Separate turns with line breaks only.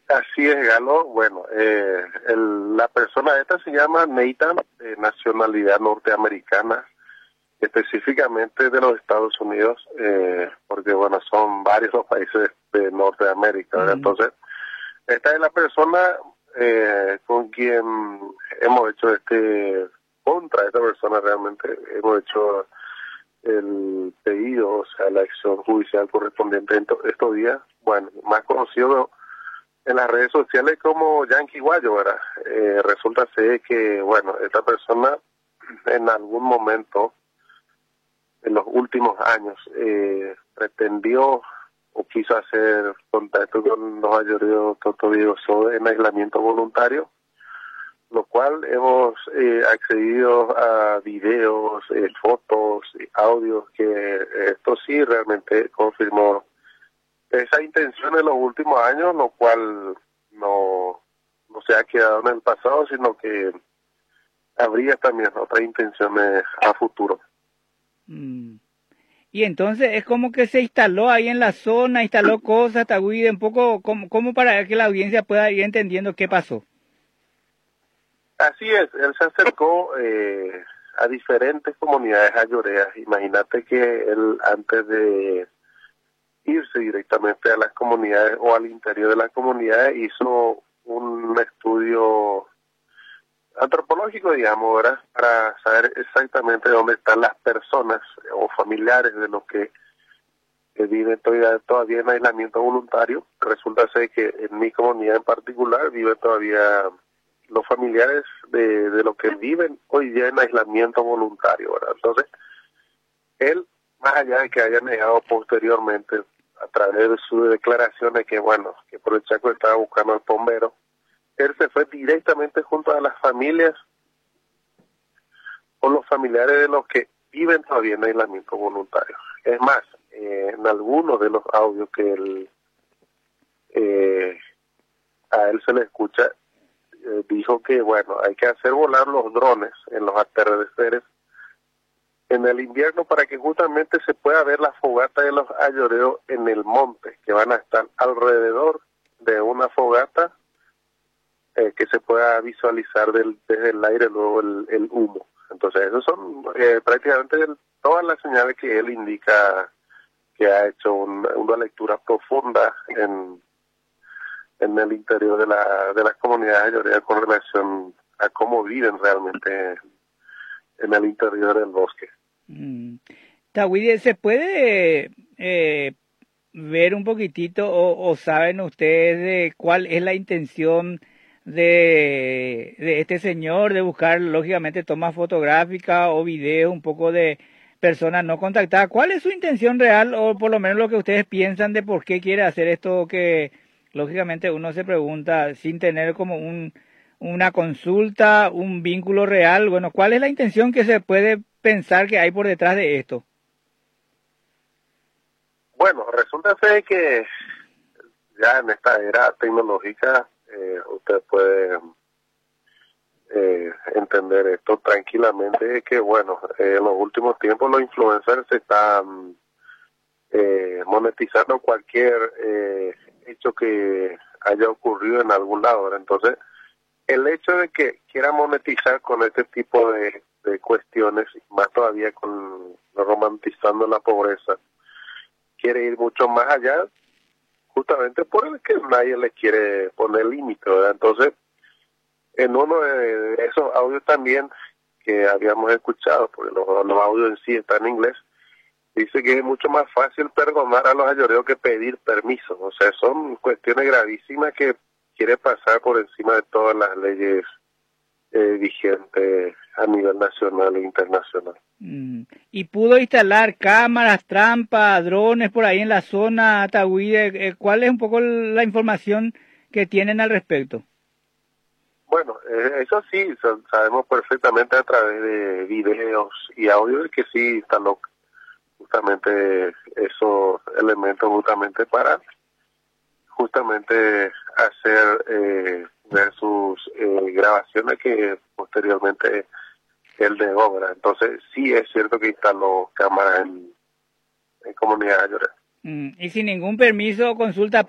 Así es, Galo. Bueno, la persona esta se llama Nathan, de nacionalidad norteamericana, específicamente de los Estados Unidos, porque bueno, son varios los países de Norteamérica, ¿verdad? Entonces, esta es la persona con quien hemos hecho contra esta persona realmente hemos hecho el pedido, o sea, la acción judicial correspondiente en estos días, bueno, más conocido en las redes sociales como Yankee Guayo, ¿verdad? Resulta ser que, bueno, esta persona en algún momento, en los últimos años, pretendió o quiso hacer contacto con los ayoreos totoviegos en aislamiento voluntario, lo cual hemos accedido a videos, fotos, audios, que esto sí realmente confirmó esa intención en los últimos años, lo cual no se ha quedado en el pasado, sino que habría también otras intenciones a futuro.
Y entonces es como que se instaló ahí en la zona, instaló cosas, Tahuide, un poco como para que la audiencia pueda ir entendiendo qué pasó.
Así es, él se acercó a diferentes comunidades ayoreas. Imagínate que él, antes de irse directamente a las comunidades o al interior de las comunidades, hizo un estudio antropológico, digamos, ¿verdad? Para saber exactamente dónde están las personas o familiares de los que viven todavía en aislamiento voluntario. Resulta ser que en mi comunidad en particular viven todavía los familiares de los que viven hoy día en aislamiento voluntario, ¿verdad? Entonces, él, más allá de que haya negado posteriormente a través de sus declaraciones que, bueno, que por el Chaco estaba buscando al bombero, él se fue directamente junto a las familias o los familiares de los que viven todavía en aislamiento voluntario. Es más, en algunos de los audios que a él se le escucha, dijo que, bueno, hay que hacer volar los drones en los atardeceres en el invierno para que justamente se pueda ver la fogata de los ayoreos en el monte, que van a estar alrededor de una fogata que se pueda visualizar desde el aire luego el humo. Entonces, esos son prácticamente todas las señales que él indica que ha hecho una lectura profunda en el interior de las comunidades ayoreas con relación a cómo viven realmente en el interior del bosque.
Tahuide, ¿se puede ver un poquitito o saben ustedes de cuál es la intención de este señor de buscar, lógicamente, tomas fotográficas o videos un poco de personas no contactadas? ¿Cuál es su intención real o por lo menos lo que ustedes piensan de por qué quiere hacer esto que lógicamente uno se pregunta sin tener como una consulta, un vínculo real? Bueno, ¿cuál es la intención que se puede pensar que hay por detrás de esto?
Bueno, resulta ser que ya en esta era tecnológica usted puede entender esto tranquilamente, que bueno, en los últimos tiempos los influencers están monetizando cualquier hecho que haya ocurrido en algún lado. Entonces, el hecho de que quiera monetizar con este tipo de cuestiones, más todavía con romantizando la pobreza, quiere ir mucho más allá, justamente por el que nadie le quiere poner límite, ¿verdad? Entonces, en uno de esos audios también que habíamos escuchado, porque los audios en sí están en inglés, dice que es mucho más fácil perdonar a los ayoreos que pedir permiso. O sea, son cuestiones gravísimas que quiere pasar por encima de todas las leyes vigentes a nivel nacional e internacional.
¿Y pudo instalar cámaras, trampas, drones por ahí en la zona, Tahuide? ¿Cuál es un poco la información que tienen al respecto?
Bueno, eso sí, sabemos perfectamente a través de videos y audios que sí instaló justamente esos elementos justamente para hacer ver sus grabaciones que posteriormente él de obra. Entonces sí es cierto que instaló cámaras en comunidades ayoreas.
Y sin ningún permiso o consulta